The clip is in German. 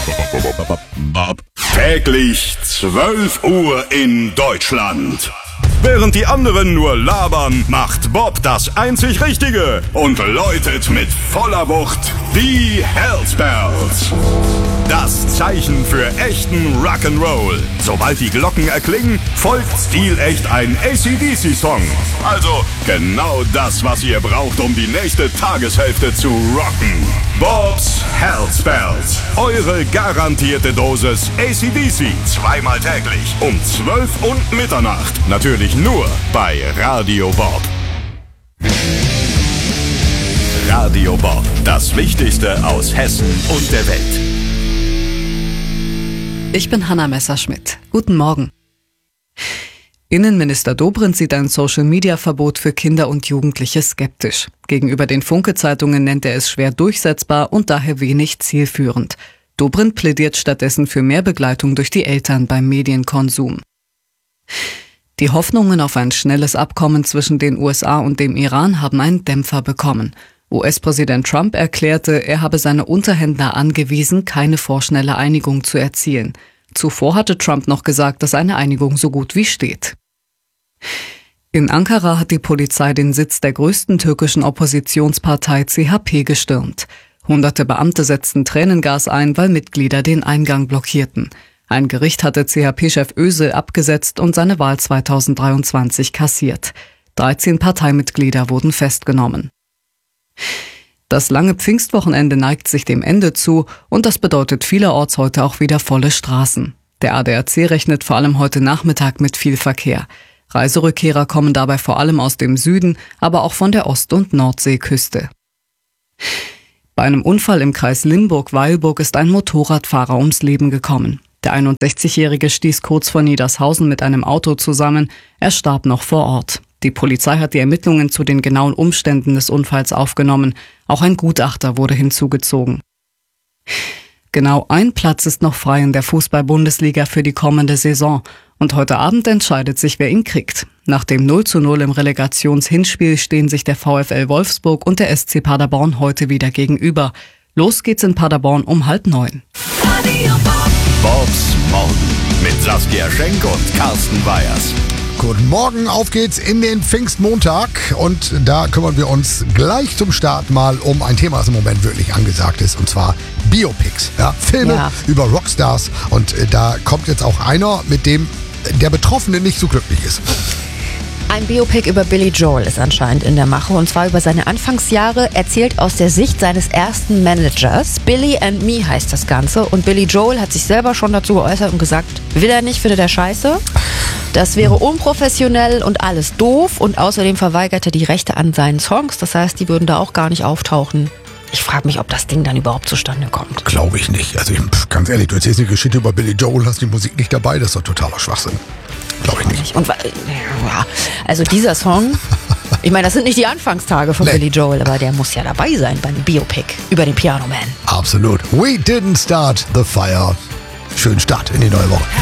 Täglich 12 Uhr in Deutschland. Während die anderen nur labern, macht Bob das einzig Richtige und läutet mit voller Wucht die Hells Bells. Das Zeichen für echten Rock'n'Roll. Sobald die Glocken erklingen, folgt stilecht ein AC/DC-Song. Also genau das, was ihr braucht, um die nächste Tageshälfte zu rocken. Bob's Hells Bells. Eure garantierte Dosis AC/DC. Zweimal täglich um 12 und Mitternacht. Natürlich nur bei Radio Bob. Radio Bob. Das Wichtigste aus Hessen und der Welt. Ich bin Hanna Messerschmidt. Guten Morgen. Innenminister Dobrindt sieht ein Social-Media-Verbot für Kinder und Jugendliche skeptisch. Gegenüber den Funke-Zeitungen nennt er es schwer durchsetzbar und daher wenig zielführend. Dobrindt plädiert stattdessen für mehr Begleitung durch die Eltern beim Medienkonsum. Die Hoffnungen auf ein schnelles Abkommen zwischen den USA und dem Iran haben einen Dämpfer bekommen. US-Präsident Trump erklärte, er habe seine Unterhändler angewiesen, keine vorschnelle Einigung zu erzielen. Zuvor hatte Trump noch gesagt, dass eine Einigung so gut wie steht. In Ankara hat die Polizei den Sitz der größten türkischen Oppositionspartei CHP gestürmt. Hunderte Beamte setzten Tränengas ein, weil Mitglieder den Eingang blockierten. Ein Gericht hatte CHP-Chef Özil abgesetzt und seine Wahl 2023 kassiert. 13 Parteimitglieder wurden festgenommen. Das lange Pfingstwochenende neigt sich dem Ende zu und das bedeutet vielerorts heute auch wieder volle Straßen. Der ADAC rechnet vor allem heute Nachmittag mit viel Verkehr. Reiserückkehrer kommen dabei vor allem aus dem Süden, aber auch von der Ost- und Nordseeküste. Bei einem Unfall im Kreis Limburg-Weilburg ist ein Motorradfahrer ums Leben gekommen. Der 61-Jährige stieß kurz vor Niedershausen mit einem Auto zusammen. Er starb noch vor Ort. Die Polizei hat die Ermittlungen zu den genauen Umständen des Unfalls aufgenommen. Auch ein Gutachter wurde hinzugezogen. Genau ein Platz ist noch frei in der Fußball-Bundesliga für die kommende Saison. Und heute Abend entscheidet sich, wer ihn kriegt. Nach dem 0:0 im Relegationshinspiel stehen sich der VfL Wolfsburg und der SC Paderborn heute wieder gegenüber. Los geht's in Paderborn um 8:30. Bobs Morgen mit Saskia Schenk und Carsten Weyers. Guten Morgen, auf geht's in den Pfingstmontag und da kümmern wir uns gleich zum Start mal um ein Thema, das im Moment wirklich angesagt ist, und zwar Biopics, Filme über Rockstars, und da kommt jetzt auch einer, mit dem der Betroffene nicht so glücklich ist. Ein Biopic über Billy Joel ist anscheinend in der Mache, und zwar über seine Anfangsjahre, erzählt aus der Sicht seines ersten Managers. Billy and Me heißt das Ganze, und Billy Joel hat sich selber schon dazu geäußert und gesagt, will er nicht, findet er scheiße. Das wäre unprofessionell und alles doof, und außerdem verweigert er die Rechte an seinen Songs, das heißt, die würden da auch gar nicht auftauchen. Ich frage mich, ob das Ding dann überhaupt zustande kommt. Glaube ich nicht. Also ganz ehrlich, du erzählst eine Geschichte über Billy Joel, hast die Musik nicht dabei, das ist doch totaler Schwachsinn. Glaube ich nicht. Und also dieser Song, ich meine, das sind nicht die Anfangstage von Billy Joel, aber der muss ja dabei sein beim Biopic über den Piano Man. Absolut. We didn't start the fire. Schönen Start in die neue Woche.